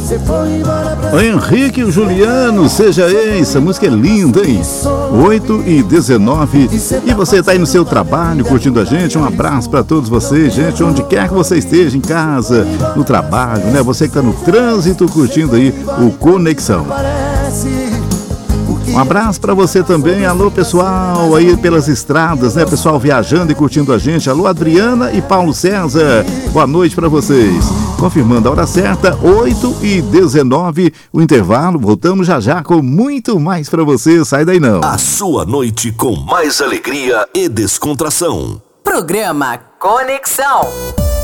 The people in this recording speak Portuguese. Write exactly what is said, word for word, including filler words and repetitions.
O Henrique e o Juliano, seja ei, essa música é linda, hein? oito e dezenove. E você tá aí no seu trabalho, curtindo a gente. Um abraço pra todos vocês, gente, onde quer que você esteja, em casa, no trabalho, né? Você que tá no trânsito, curtindo aí o Conexão. Um abraço para você também. Alô, pessoal aí pelas estradas, né? Pessoal viajando e curtindo a gente. Alô, Adriana e Paulo César. Boa noite para vocês. Confirmando a hora certa, oito e dezenove, o intervalo. Voltamos já já com muito mais para você. Sai daí não. A sua noite com mais alegria e descontração. Programa Conexão.